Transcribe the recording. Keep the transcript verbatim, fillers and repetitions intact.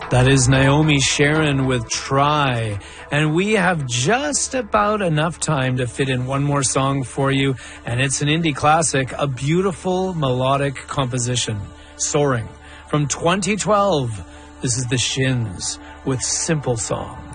That is Naomi Sharon with Try. And we have just about enough time to fit in one more song for you. And it's an indie classic, a beautiful melodic composition, Soaring. From twenty twelve, this is The Shins with Simple Song.